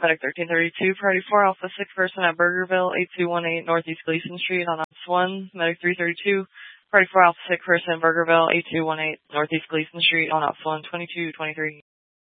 Medic 1332, Priority 4, Alpha 6 person at Burgerville, 8218 Northeast Gleason Street on Ops 1. Medic 332, Priority 4, Alpha 6 person at Burgerville, 8218 Northeast Gleason Street on Ops 1, 2223.